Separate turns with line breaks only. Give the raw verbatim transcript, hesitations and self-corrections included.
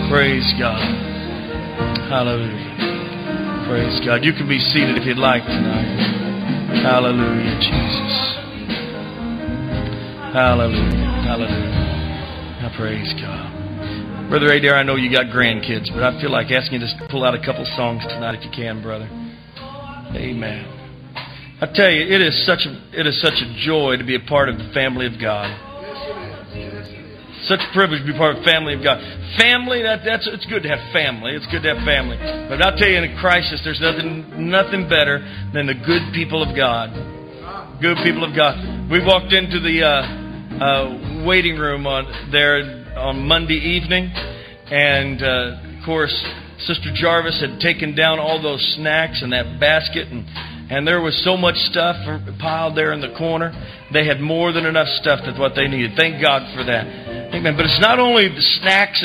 Praise God. Hallelujah. Praise God. You can be seated if you'd like tonight. Hallelujah, Jesus. Hallelujah. Hallelujah. I praise God. Brother Adair, I know you got grandkids, but I feel like asking you to pull out a couple songs tonight if you can, brother. Amen. I tell you, it is such a, it is such a joy to be a part of the family of God. Such a privilege to be part of the family of God. Family, that, that's it's good to have family. It's good to have family. But I'll tell you, in a crisis, there's nothing nothing better than the good people of God. Good people of God. We walked into the uh, uh, waiting room on there on Monday evening, and uh, of course, Sister Jarvis had taken down all those snacks in that basket, and and there was so much stuff piled there in the corner. They had more than enough stuff that's what they needed. Thank God for that. Amen. But it's not only the snacks